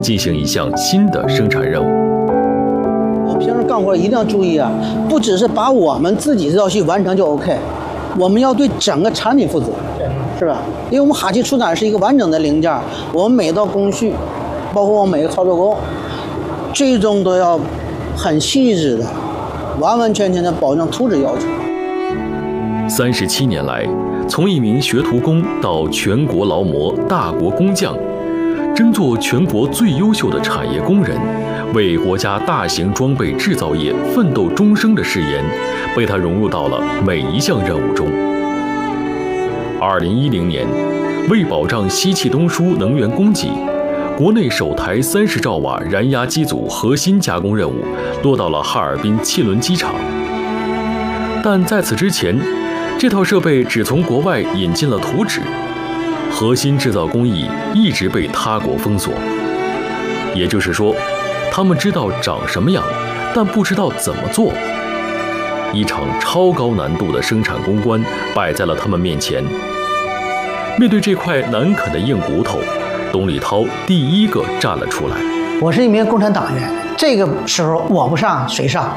进行一项新的生产任务。 我平时干活一定要注意啊，不只是把我们自己这道戏完成就 OK， 我们要对整个产品负责，是吧？因为我们哈气出产是一个完整的零件，我们每道工序，包括我们每个操作工，最终都要很细致的、完完全全的保证图纸要求。 37年来，从一名学徒工到全国劳模、大国工匠，争做全国最优秀的产业工人，为国家大型装备制造业奋斗终生的誓言，被他融入到了每一项任务中。2010年，为保障西气东输能源供给，国内首台30兆瓦燃压机组核心加工任务落到了哈尔滨汽轮机厂。但在此之前，这套设备只从国外引进了图纸，核心制造工艺一直被他国封锁。也就是说，他们知道长什么样，但不知道怎么做。一场超高难度的生产攻关摆在了他们面前。面对这块难啃的硬骨头，董礼涛第一个站了出来。 我是一名共产党员，这个时候我不上谁上？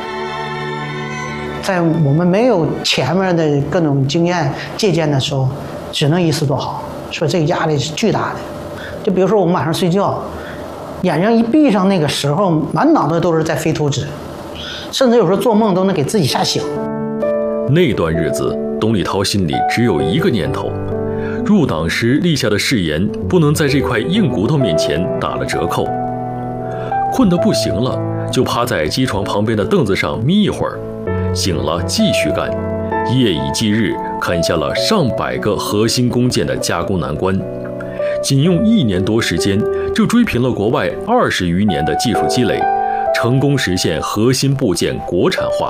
在我们没有前面的各种经验借鉴的时候，只能一次做好，说这个压力是巨大的。就比如说我们晚上睡觉，眼睛一闭上，那个时候满脑子都是在飞图纸，甚至有时候做梦都能给自己吓醒。 那段日子，董礼涛心里只有一个念头：入党时立下的誓言不能在这块硬骨头面前打了折扣。困得不行了，就趴在机床旁边的凳子上眯一会儿，醒了继续干，夜以继日啃下了上百个核心工件的加工难关，仅用1年多时间就追平了国外20余年的技术积累，成功实现核心部件国产化。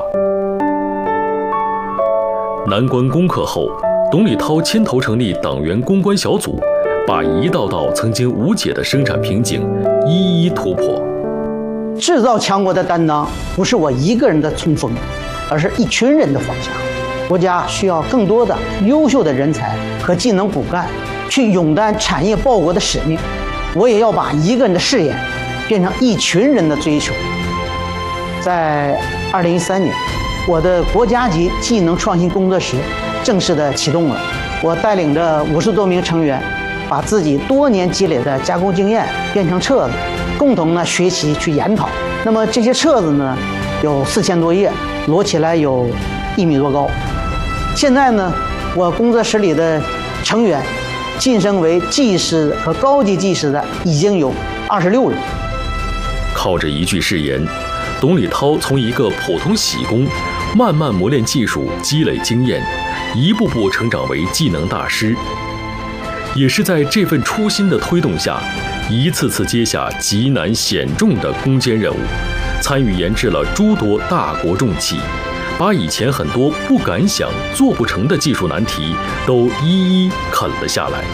难关攻克后，董礼涛牵头成立党员攻关小组，把一道道曾经无解的生产瓶颈一一突破。 制造强国的担当不是我一个人的冲锋，而是一群人的方向。国家需要更多的优秀的人才和技能骨干，去勇担产业报国的使命。我也要把一个人的事业变成一群人的追求。在2013年，我的国家级技能创新工作室正式的启动了。我带领着50多名成员，把自己多年积累的加工经验变成册子，共同呢学习去研讨。那么这些册子呢，有4000多页，摞起来有1米多高。现在呢，我工作室里的成员晋升为技师和高级技师的已经有26人。 靠着一句誓言，董礼涛从一个普通洗工，慢慢磨练技术，积累经验，一步步成长为技能大师。也是在这份初心的推动下，一次次接下极难险重的攻坚任务，参与研制了诸多大国重器，把以前很多不敢想、做不成的技术难题都一一啃了下来。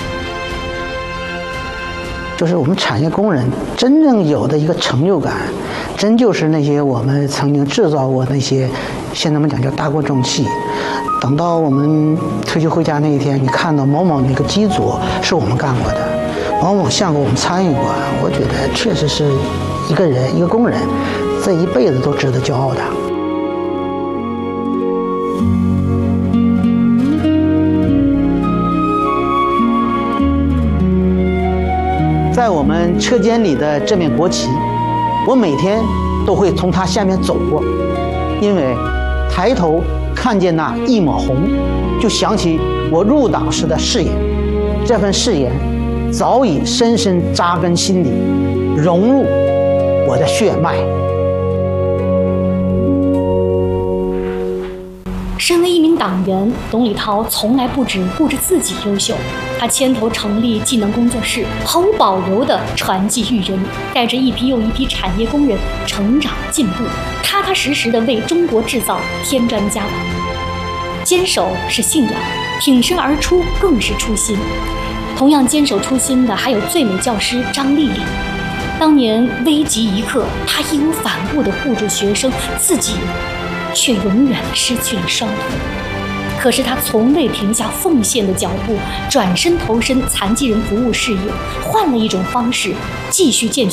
就是我们产业工人真正有的一个成就感，真就是那些我们曾经制造过那些，现在我们讲叫大国重器。等到我们退休回家那一天，你看到某某那个机组是我们干过的，某某项目我们参与过，我觉得确实是一个人一个工人这一辈子都值得骄傲的。在我们车间里的这面国旗，我每天都会从它下面走过，因为抬头看见那一抹红，就想起我入党时的誓言。这份誓言早已深深扎根心里，融入我的血脉。 身为一名党员，董礼涛从来不只顾着自己优秀，他牵头成立技能工作室，毫无保留地传技育人，带着一批又一批产业工人成长进步，踏踏实实地为中国制造添砖加瓦。坚守是信仰，挺身而出更是初心。同样坚守初心的还有最美教师张丽丽。当年危急一刻，她义无反顾地护着学生，自己却永远失去了双腿。 可是他从未停下奉献的脚步，转身投身残疾人服务事业，换了一种方式继续建